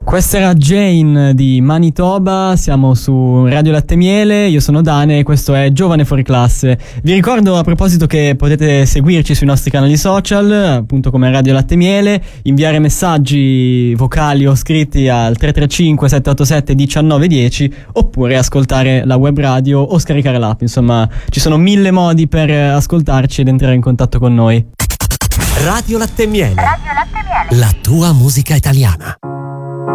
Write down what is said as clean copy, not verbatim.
Questa era Jane di Manitoba, siamo su Radio Latte Miele, io sono Dane e questo è Giovane Fuori Classe. Vi ricordo a proposito che potete seguirci sui nostri canali social, appunto come Radio Latte Miele, inviare messaggi vocali o scritti al 335 787 1910 oppure ascoltare la web radio o scaricare l'app, insomma ci sono 1000 modi per ascoltarci ed entrare in contatto con noi. Radio Latte Miele, la tua musica italiana.